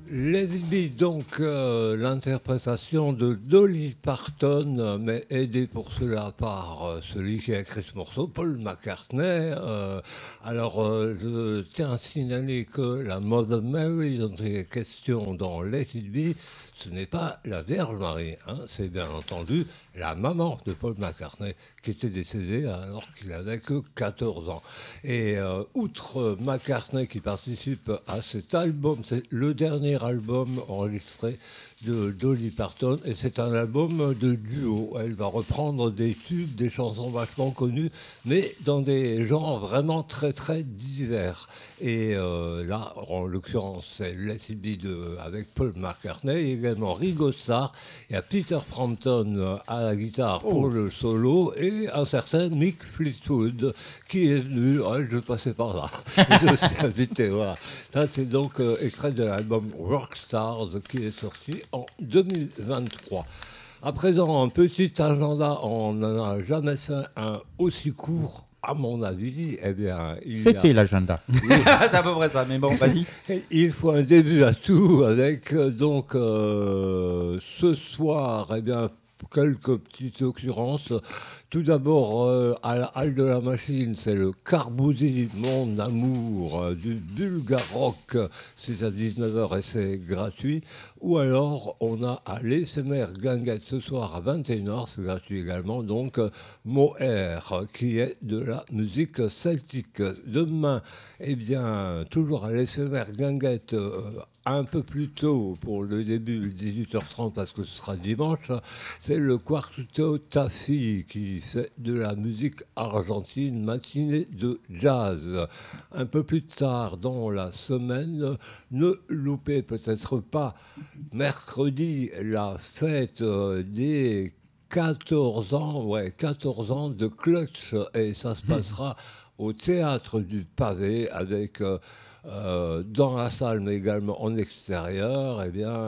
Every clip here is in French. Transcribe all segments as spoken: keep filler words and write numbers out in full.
Let It Be, donc euh, l'interprétation de Dolly Parton, mais aidé pour cela par euh, celui qui a écrit ce morceau, Paul McCartney. Euh, alors, euh, je tiens à signaler que la Mother Mary dont il est question dans Let It Be, ce n'est pas la Vierge Marie, hein, c'est bien entendu la maman de Paul McCartney qui était décédée alors qu'il avait que quatorze ans. Et euh, outre McCartney qui participe à cet album, c'est le dernier album enregistré de Dolly Parton et c'est un album de duo. Elle va reprendre des tubes, des chansons vachement connues, mais dans des genres vraiment très très divers. Et euh, là, en l'occurrence, c'est Let It Be de, avec Paul McCartney, et également Ringo Starr, il y a Peter Frampton à la guitare pour oh. le solo et un certain Mick Fleetwood qui est venu, ouais, je passais par là, je suis invité, voilà. Ça c'est donc euh, extrait de l'album Rockstars qui est sorti en deux mille vingt-trois. À présent, un petit agenda, on n'en a jamais fait un aussi court. À mon avis, eh bien, il c'était a... l'agenda. C'est à peu près ça, mais bon, vas-y. Il faut un début à tout avec donc euh, ce soir, eh bien, quelques petites occurrences. Tout d'abord, euh, à la Halle de la Machine, c'est le Carbouzi, mon amour, euh, du Bulgarock. C'est à dix-neuf heures et c'est gratuit. Ou alors, on a à l'Esmer Guinguette ce soir à vingt et une heures, c'est gratuit également. Donc, euh, Moher, qui est de la musique celtique. Demain, eh bien, toujours à l'Esmer Guinguette, euh, un peu plus tôt pour le début, dix-huit heures trente, parce que ce sera dimanche, c'est le Quartetto Taffi qui fait de la musique argentine, matinée de jazz. Un peu plus tard dans la semaine, ne loupez peut-être pas mercredi la fête des quatorze ans, ouais, quatorze ans de Clutch, et ça se passera au Théâtre du Pavé avec... Euh, Euh, dans la salle, mais également en extérieur, eh bien,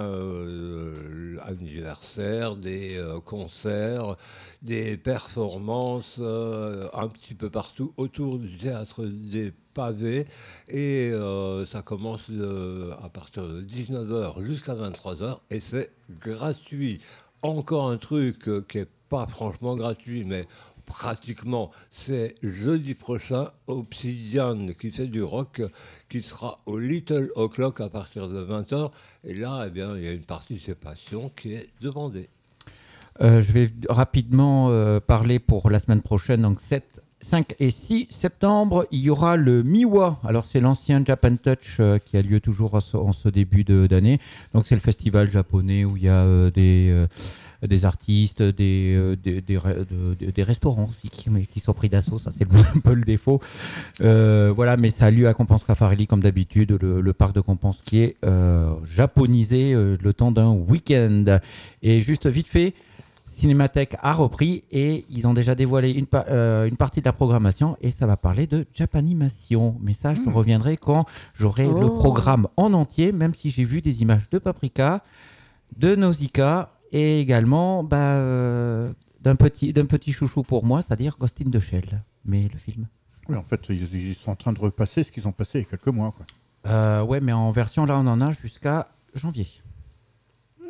euh, anniversaire, des euh, concerts, des performances euh, un petit peu partout autour du théâtre des Pavés. Et euh, ça commence de, à partir de dix-neuf heures jusqu'à vingt-trois heures et c'est gratuit. Encore un truc euh, qui n'est pas franchement gratuit, mais pratiquement, c'est jeudi prochain, Obsidian, qui fait du rock, qui sera au Little O'Clock à partir de vingt heures. Et là, eh bien, il y a une participation qui est demandée. Euh, je vais rapidement euh, parler pour la semaine prochaine, donc sept, cinq et six septembre, il y aura le Miwa. Alors c'est l'ancien Japan Touch euh, qui a lieu toujours en ce, en ce début de, d'année. Donc c'est le festival japonais où il y a euh, des... Euh, des artistes, des, euh, des, des, des, des restaurants aussi qui, qui sont pris d'assaut, ça c'est un peu le défaut. Euh, voilà, mais ça a lieu à Compense Raffarilly comme d'habitude, le, le parc de Compense qui est euh, japonisé euh, le temps d'un week-end. Et juste vite fait, Cinémathèque a repris et ils ont déjà dévoilé une, pa- euh, une partie de la programmation et ça va parler de Japanimation. Mais ça, je mmh. reviendrai quand j'aurai oh. le programme en entier, même si j'ai vu des images de Paprika, de Nausicaa, et également bah, euh, d'un, petit, d'un petit chouchou pour moi, c'est-à-dire Ghost in the Shell, mais le film. Oui, en fait, ils, ils sont en train de repasser ce qu'ils ont passé il y a quelques mois. Quoi. Euh, ouais, mais en version, là, on en a jusqu'à janvier. Mm.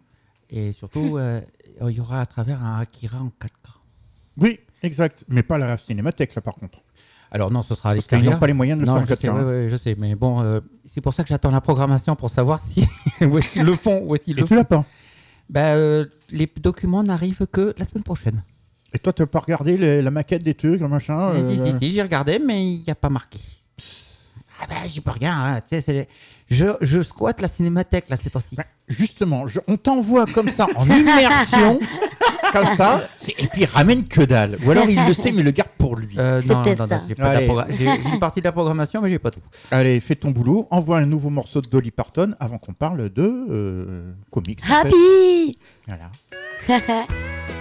Et surtout, euh, il y aura à travers un Akira en quatre K. Oui, exact, mais pas la cinémathèque, là, par contre. Alors non, ce sera à Parce qu'ils n'ont pas les moyens de le non, faire en quatre K. Sais, hein. oui, oui, je sais, mais bon, euh, c'est pour ça que j'attends la programmation pour savoir si où est-ce qu'ils le font, où est-ce qu'ils Et le tu font. l'as pas? Bah, euh, les documents n'arrivent que la semaine prochaine. Et toi, tu n'as pas regardé les, la maquette des trucs, le machin euh... Si, si, si, j'ai regardé, mais il n'y a pas marqué. Ah bah, j'y peux rien, hein. Tu sais, c'est les... je, je squatte la cinémathèque, là, ces temps-ci. Ben, justement, je, on t'envoie comme ça, en immersion, comme ça, et puis il ramène que dalle. Ou alors il le sait, mais le garde pour lui. Euh, non, non, non, non, j'ai, pas progr... j'ai, j'ai une partie de la programmation, mais j'ai pas tout. Allez, fais ton boulot, envoie un nouveau morceau de Dolly Parton avant qu'on parle de euh, comics. Happy. Voilà.